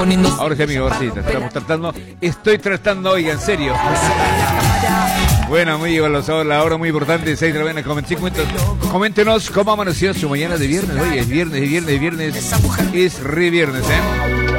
Ahora sí, amigo, ahora sí, estoy tratando, oiga, en serio. Bueno, amigos, la hora muy importante, 6 de la mañana, con 25 minutos. Coméntenos cómo amaneció su mañana de viernes. Oye, es viernes, es re viernes, ¿eh?